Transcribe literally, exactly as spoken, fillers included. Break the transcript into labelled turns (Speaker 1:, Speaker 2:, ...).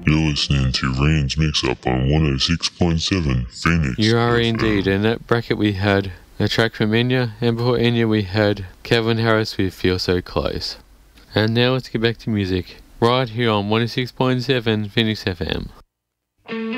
Speaker 1: You're listening to Rain's Mix Up on one oh six point seven Phoenix.
Speaker 2: You are
Speaker 1: F M.
Speaker 2: indeed. In that bracket we had a track from Enya, and before Enya we had Calvin Harris with Feel So Close. And now let's get back to music, right here on one oh six point seven Phoenix F M.